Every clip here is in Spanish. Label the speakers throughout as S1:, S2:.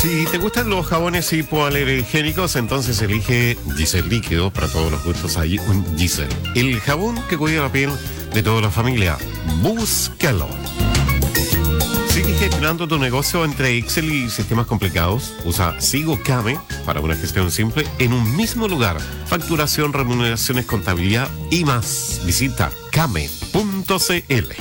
S1: Si te gustan los jabones hipoalergénicos, entonces elige Giselle Líquido. Para todos los gustos hay un Giselle, el jabón que cuida la piel de toda la familia. Búscalo. Sigue gestionando tu negocio entre Excel y sistemas complicados. Usa Sigo Kame para una gestión simple en un mismo lugar. Facturación, remuneraciones, contabilidad y más. Visita kame.cl.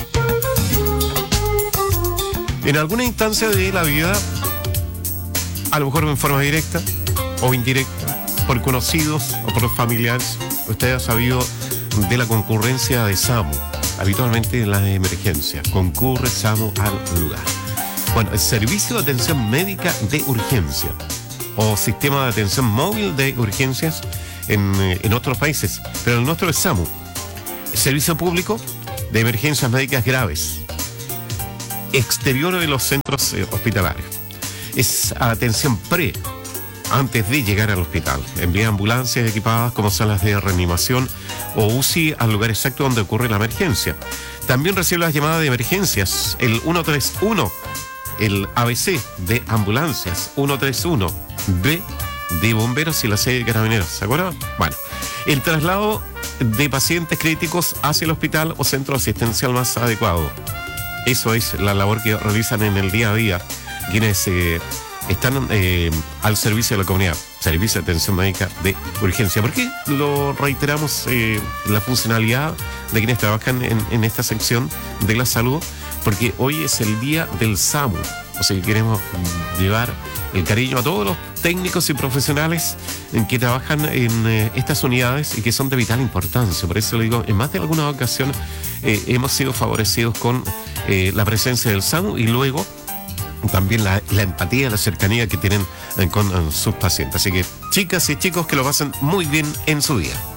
S1: En alguna instancia de la vida, a lo mejor en forma directa o indirecta, por conocidos o por familiares, usted ha sabido de la concurrencia de SAMU. Habitualmente en las emergencias concurre SAMU al lugar. Bueno, el Servicio de Atención Médica de Urgencia o Sistema de Atención Móvil de Urgencias en otros países, pero el nuestro es SAMU, Servicio Público de Emergencias Médicas Graves, exterior de los centros hospitalarios. Es atención antes de llegar al hospital. Envía ambulancias equipadas como salas de reanimación o UCI al lugar exacto donde ocurre la emergencia. También recibe las llamadas de emergencias, el 131, el ABC de ambulancias, 131B de bomberos y la C de carabineros. ¿Se acuerdan? Bueno, el traslado de pacientes críticos hacia el hospital o centro asistencial más adecuado. Eso es la labor que realizan en el día a día quienes están al servicio de la comunidad, Servicio de Atención Médica de Urgencia. ¿Por qué lo reiteramos la funcionalidad de quienes trabajan en esta sección de la salud? Porque hoy es el día del SAMU, o sea que queremos llevar el cariño a todos los técnicos y profesionales que trabajan en estas unidades y que son de vital importancia. Por eso le digo, en más de alguna ocasión hemos sido favorecidos con la presencia del SAMU y luego también la empatía, la cercanía que tienen con sus pacientes. Así que chicas y chicos, que lo pasen muy bien en su día.